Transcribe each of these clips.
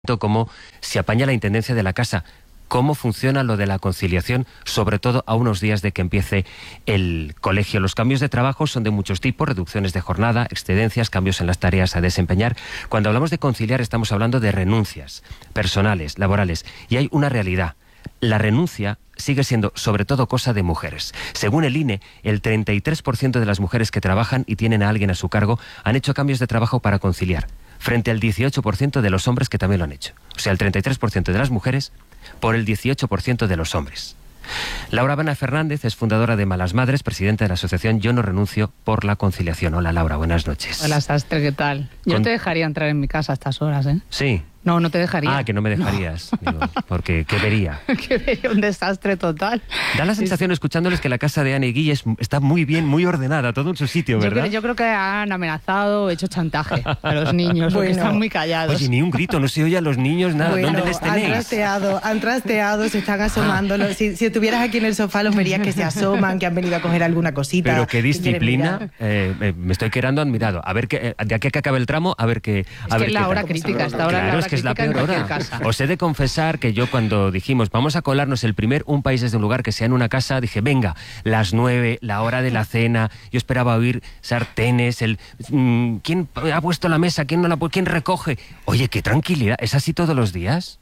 cómo se apaña la intendencia de la casa, cómo funciona lo de la conciliación, sobre todo a unos días de que empiece el colegio. Los cambios de trabajo son de muchos tipos: reducciones de jornada, excedencias, cambios en las tareas a desempeñar. Cuando hablamos de conciliar estamos hablando de renuncias personales, laborales, y hay una realidad: la renuncia sigue siendo sobre todo cosa de mujeres. Según el INE, el 33% de las mujeres que trabajan y tienen a alguien a su cargo han hecho cambios de trabajo para conciliar, frente al 18% de los hombres que también lo han hecho. O sea, el 33% de las mujeres por el 18% de los hombres. Laura Bana Fernández es fundadora de Malas Madres, presidenta de la asociación Yo No Renuncio por la Conciliación. Hola, Laura, buenas noches. Hola, Sastre, ¿qué tal? Yo no te dejaría entrar en mi casa a estas horas, ¿eh? Sí. No, no te dejaría. Ah, que no me dejarías. No. Digo, porque ¿qué vería? Que vería un desastre total. Da la sensación, escuchándoles, que la casa de Ana y Guille está muy bien, muy ordenada, todo en su sitio, ¿verdad? Yo creo que han amenazado, hecho chantaje a los niños, porque están muy callados. Oye, ni un grito, no se oye a los niños, nada. Bueno, ¿dónde les tenéis? Han trasteado, se están asomando. Si estuvieras aquí en el sofá los verías que se asoman, que han venido a coger alguna cosita. Pero qué disciplina, me estoy quedando admirado. A ver, de aquí a que acabe el tramo, a ver qué... Es que es la hora crítica, esta hora claro, es que es la peor hora. Os he de confesar que yo, cuando dijimos vamos a colarnos un país desde un lugar que sea en una casa, dije, venga, las 9, la hora de la cena. Yo esperaba oír sartenes, ¿quién ha puesto la mesa? ¿Quién no la quién recoge? Oye, qué tranquilidad. ¿Es así todos los días?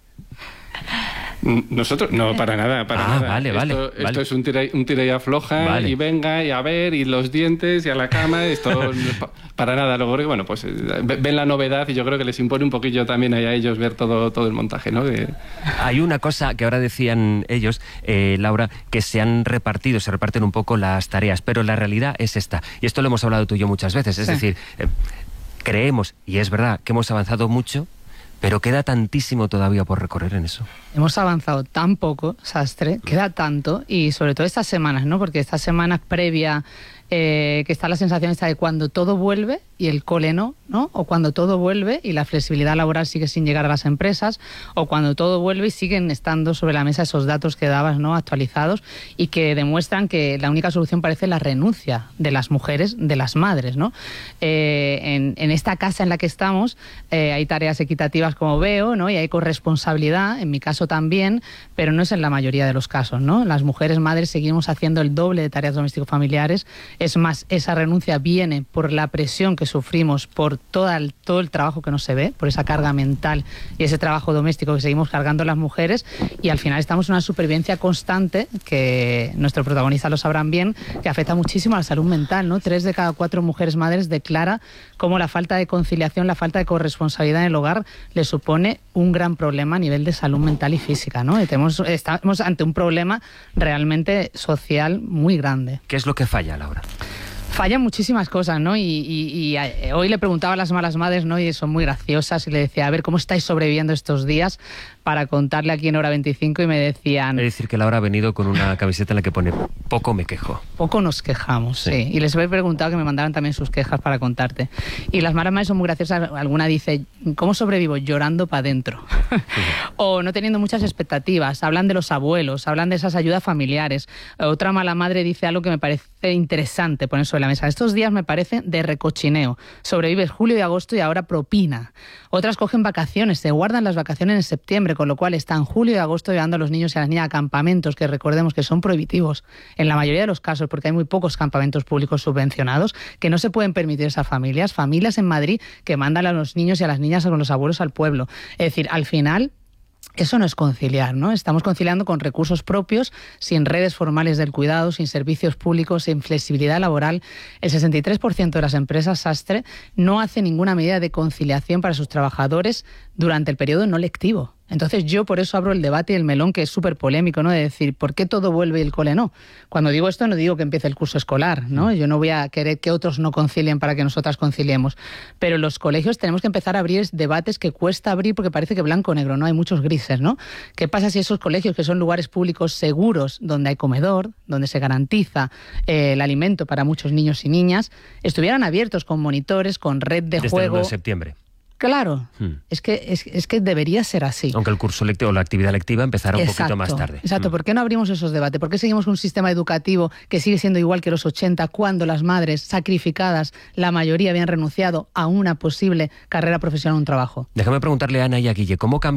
Nosotros, no, para nada, nada. Vale. Esto es un tira y afloja, y venga, y a ver, y los dientes, y a la cama, esto para nada. Luego, bueno, pues ven la novedad, y yo creo que les impone un poquillo también a ellos ver todo el montaje, ¿no? Hay una cosa que ahora decían ellos, Laura, que se reparten un poco las tareas, pero la realidad es esta, y esto lo hemos hablado tú y yo muchas veces, es decir, creemos, y es verdad, que hemos avanzado mucho, pero queda tantísimo todavía por recorrer en eso. Hemos avanzado tan poco, Sastre, queda tanto, y sobre todo estas semanas, ¿no? Porque estas semanas previa, que está la sensación esta de cuando todo vuelve y el cole no, o cuando todo vuelve y la flexibilidad laboral sigue sin llegar a las empresas, o cuando todo vuelve y siguen estando sobre la mesa esos datos que dabas, ¿no?, actualizados, y que demuestran que la única solución parece la renuncia de las mujeres, de las madres, ¿no? En esta casa en la que estamos hay tareas equitativas, como veo, ¿no?, y hay corresponsabilidad, en mi caso también, pero no es en la mayoría de los casos, ¿no? Las mujeres madres seguimos haciendo el doble de tareas doméstico-familiares. Es más, esa renuncia viene por la presión que sufrimos, por todo el trabajo que no se ve, por esa carga mental y ese trabajo doméstico que seguimos cargando las mujeres, y al final estamos en una supervivencia constante, que nuestros protagonistas lo sabrán bien, que afecta muchísimo a la salud mental, ¿no? 3 de cada 4 mujeres madres declara cómo la falta de conciliación, la falta de corresponsabilidad en el hogar le supone un gran problema a nivel de salud mental y física, ¿no? Estamos ante un problema realmente social muy grande. ¿Qué es lo que falla, Laura? Fallan muchísimas cosas, ¿no? Y hoy le preguntaba a las Malas Madres, ¿no?, y son muy graciosas, y le decía, a ver, ¿cómo estáis sobreviviendo estos días?, para contarle aquí en Hora 25, y me decían... Es decir, que Laura ha venido con una camiseta en la que pone poco me quejo. Poco nos quejamos, sí. Y les he preguntado que me mandaran también sus quejas para contarte. Y las Malas Madres son muy graciosas. Alguna dice, ¿cómo sobrevivo? Llorando para adentro. O no teniendo muchas expectativas. Hablan de los abuelos, hablan de esas ayudas familiares. Otra Mala Madre dice algo que me parece interesante poner sobre la mesa. Estos días me parecen de recochineo. Sobrevives julio y agosto y ahora propina. Otras cogen vacaciones, se guardan las vacaciones en septiembre, con lo cual están julio y agosto llevando a los niños y a las niñas a campamentos, que recordemos que son prohibitivos en la mayoría de los casos, porque hay muy pocos campamentos públicos subvencionados, que no se pueden permitir esas familias en Madrid que mandan a los niños y a las niñas con los abuelos al pueblo. Es decir, al final... eso no es conciliar, ¿no? Estamos conciliando con recursos propios, sin redes formales del cuidado, sin servicios públicos, sin flexibilidad laboral. El 63% de las empresas, Sastre, no hace ninguna medida de conciliación para sus trabajadores durante el periodo no lectivo. Entonces yo por eso abro el debate y el melón, que es súper polémico, ¿no?, de decir, ¿por qué todo vuelve y el cole no? Cuando digo esto no digo que empiece el curso escolar, ¿no? Yo no voy a querer que otros no concilien para que nosotras conciliemos. Pero en los colegios tenemos que empezar a abrir debates que cuesta abrir, porque parece que blanco o negro, ¿no? Hay muchos grises, ¿no? ¿Qué pasa si esos colegios, que son lugares públicos seguros, donde hay comedor, donde se garantiza el alimento para muchos niños y niñas, estuvieran abiertos con monitores, con red de juego? Desde el 1 de septiembre. Claro, es que debería ser así. Aunque el curso lectivo o la actividad lectiva empezará un poquito más tarde. Exacto, ¿por qué no abrimos esos debates? ¿Por qué seguimos con un sistema educativo que sigue siendo igual que los 80 cuando las madres sacrificadas, la mayoría habían renunciado a una posible carrera profesional o un trabajo? Déjame preguntarle a Ana y a Guille, ¿cómo